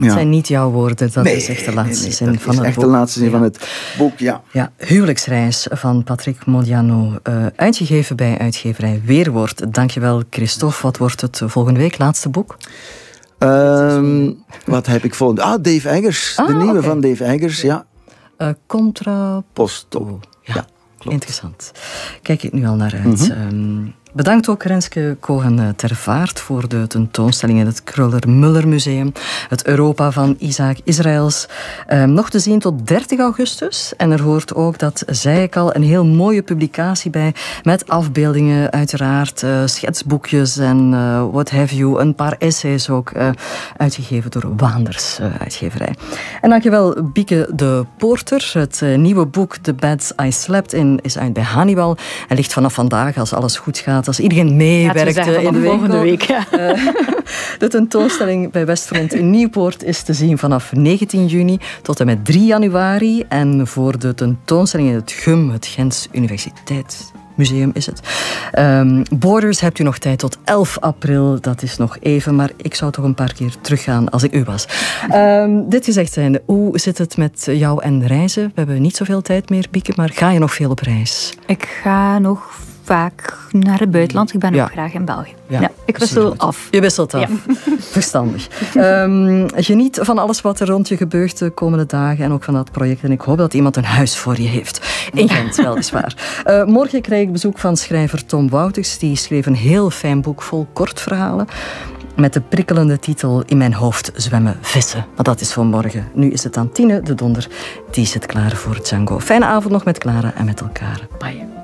Het zijn niet jouw woorden, dat is echt de laatste zin van het boek. Dat is echt de laatste zin van het boek, ja. Ja, Huwelijksreis van Patrick Modiano, uitgegeven bij uitgeverij Weerwoord. Dankjewel, Christophe. Wat wordt het volgende week, laatste boek? Wat heb ik volgende? Dave Eggers, de nieuwe van Dave Eggers, ja. Contraposto. Ja, klopt. Interessant. Kijk ik nu al naar uit. Bedankt ook Renske Cohen-Tervaart voor de tentoonstelling in het Kruller-Müller Museum. Het Europa van Isaac Israëls. Nog te zien tot 30 augustus. En er hoort ook, dat zei ik al, een heel mooie publicatie bij. Met afbeeldingen uiteraard, schetsboekjes en what have you. Een paar essays ook uitgegeven door Waanders uitgeverij. En dankjewel Bieke de Poorter. Het nieuwe boek The Beds I Slept In is uit bij Hannibal. En ligt vanaf vandaag, als alles goed gaat, als iedereen meewerkt in de winkel. Volgende week. De tentoonstelling bij Westfront in Nieuwpoort is te zien vanaf 19 juni tot en met 3 januari. En voor de tentoonstelling in het GUM, het Gents Universiteitsmuseum is het. Borders hebt u nog tijd tot 11 april. Dat is nog even, maar ik zou toch een paar keer teruggaan als ik u was. Dit gezegd zijnde, hoe zit het met jou en reizen? We hebben niet zoveel tijd meer, Bieke, maar ga je nog veel op reis? Ik ga nog vaak naar het buitenland. Ik ben ook graag in België. Ja, ik wissel af. Je wisselt af. Ja. Verstandig. Geniet van alles wat er rond je gebeurt de komende dagen en ook van dat project. En ik hoop dat iemand een huis voor je heeft. In Gent, weliswaar. Morgen krijg ik bezoek van schrijver Tom Wouters. Die schreef een heel fijn boek vol kortverhalen. Met de prikkelende titel In mijn hoofd zwemmen vissen. Maar dat is voor morgen. Nu is het aan Tine de Donder. Die zit klaar voor Django. Fijne avond nog met Clara en met elkaar. Bye.